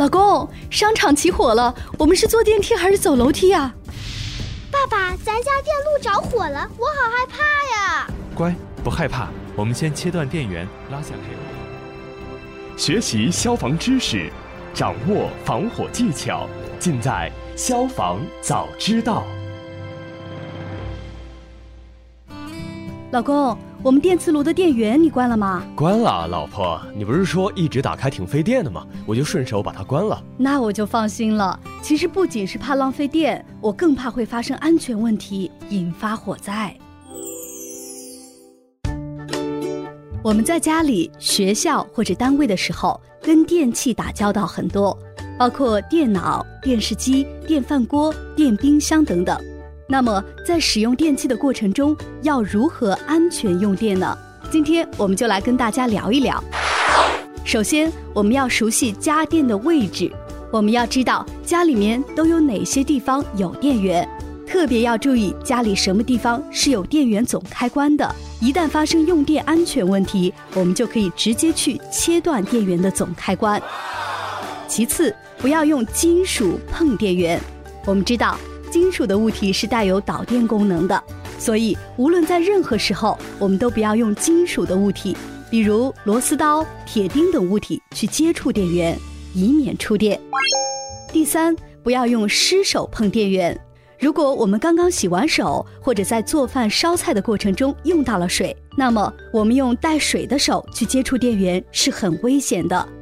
老公，商场起火了，我们是坐电梯还是走楼梯啊？ 爸爸，咱家电路着火了，我好害怕呀！ 乖，不害怕，我们先切断电源，拉下配合。 学习消防知识，掌握防火技巧，尽在消防早知道。 老公，我们电磁炉的电源你关了吗？ 关了，老婆，你不是说一直打开挺费电的吗？我就顺手把它关了。 那我就放心了。其实不仅是怕浪费电，我更怕会发生安全问题，引发火灾。我们在家里、学校或者单位的时候，跟电器打交道很多，包括电脑、电视机、电饭锅、电冰箱等等。那么在使用电器的过程中，要如何安全用电呢？今天我们就来跟大家聊一聊。首先，我们要熟悉家电的位置，我们要知道家里面都有哪些地方有电源，特别要注意家里什么地方是有电源总开关的。一旦发生用电安全问题，我们就可以直接去切断电源的总开关。其次，不要用金属碰电源。我们知道金属的物体是带有导电功能的，所以无论在任何时候，我们都不要用金属的物体，比如螺丝刀、铁钉等物体去接触电源，以免触电。第三，不要用湿手碰电源。如果我们刚刚洗完手，或者在做饭烧菜的过程中用到了水，那么我们用带水的手去接触电源是很危险的。